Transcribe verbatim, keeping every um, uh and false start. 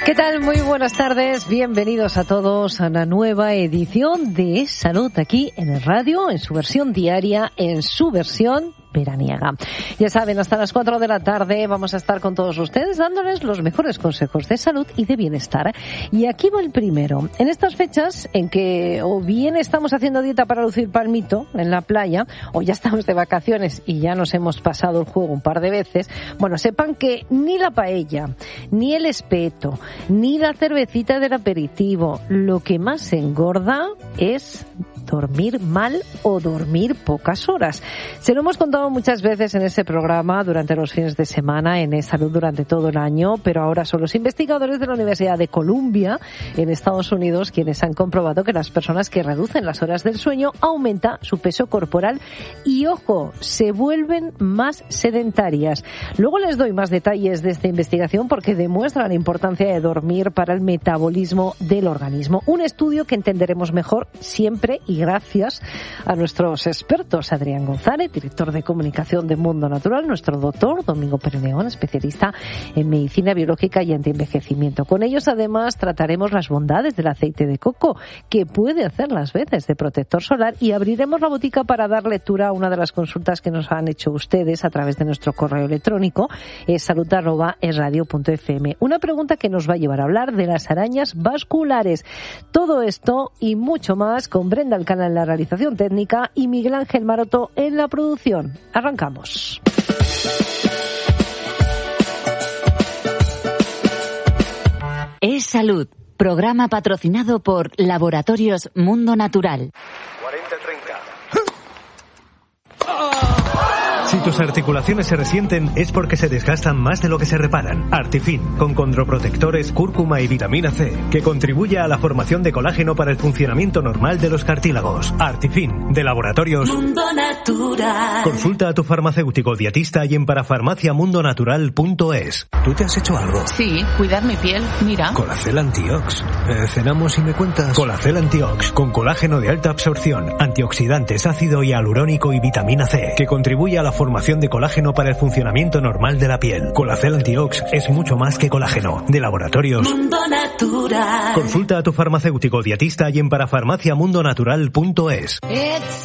¿Qué tal? Muy buenas tardes. Bienvenidos a todos a una nueva edición de Salud aquí en el radio, en su versión diaria, en su versión veraniega. Ya saben, hasta las cuatro de la tarde vamos a estar con todos ustedes dándoles los mejores consejos de salud y de bienestar. Y aquí va el primero. En estas fechas en que o bien estamos haciendo dieta para lucir palmito en la playa, o ya estamos de vacaciones y ya nos hemos pasado el juego un par de veces, bueno, sepan que ni la paella, ni el espeto, ni la cervecita del aperitivo, lo que más engorda es dormir mal o dormir pocas horas. Se lo hemos contado muchas veces en ese programa durante los fines de semana, en Salud durante todo el año, pero ahora son los investigadores de la Universidad de Columbia en Estados Unidos quienes han comprobado que las personas que reducen las horas del sueño aumenta su peso corporal y, ojo, se vuelven más sedentarias. Luego les doy más detalles de esta investigación porque demuestra la importancia de dormir para el metabolismo del organismo. Un estudio que entenderemos mejor siempre y gracias a nuestros expertos, Adrián González, director de comunicación de Mundo Natural, nuestro doctor Domingo Pereneón, especialista en medicina biológica y antienvejecimiento. Con ellos, además, trataremos las bondades del aceite de coco, que puede hacer las veces de protector solar, y abriremos la botica para dar lectura a una de las consultas que nos han hecho ustedes a través de nuestro correo electrónico, es salud arroba es radio punto f m. Una pregunta que nos va a llevar a hablar de las arañas vasculares. Todo esto y mucho más con Brenda Alcalá en la realización técnica y Miguel Ángel Maroto en la producción. Arrancamos. Es Salud, programa patrocinado por Laboratorios Mundo Natural. cuarenta treinta. Si tus articulaciones se resienten es porque se desgastan más de lo que se reparan. Artifin, con condroprotectores, cúrcuma y vitamina C, que contribuye a la formación de colágeno para el funcionamiento normal de los cartílagos. Artifin, de Laboratorios Mundo Natural. Consulta a tu farmacéutico dietista y en parafarmacia mundo natural punto es. ¿Tú te has hecho algo? Sí, cuidar mi piel, mira. Colacel Antiox. Eh, cenamos y me cuentas. Colacel Antiox, con colágeno de alta absorción, antioxidantes, ácido hialurónico y vitamina C, que contribuye a la formación de colágeno para el funcionamiento normal de la piel. Colacel Antiox es mucho más que colágeno. De Laboratorios Mundo Natural. Consulta a tu farmacéutico dietista y en parafarmacia mundo natural punto es.